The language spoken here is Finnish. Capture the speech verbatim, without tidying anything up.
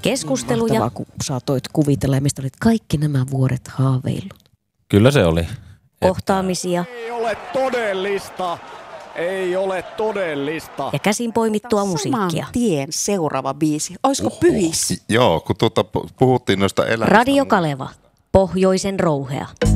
Keskusteluja. Mahtavaa, kun saatoit kuvitella, mistä olit kaikki nämä vuodet haaveillut. Kyllä se oli. Kohtaamisia. Ei ole todellista. Ei ole todellista. Ja käsin poimittua musiikkia. Saman tien seuraava biisi. Olisiko pyhissä? Joo, kun tuota, puhuttiin noista elämistä. Radio Kaleva. Pohjoisen rouhea.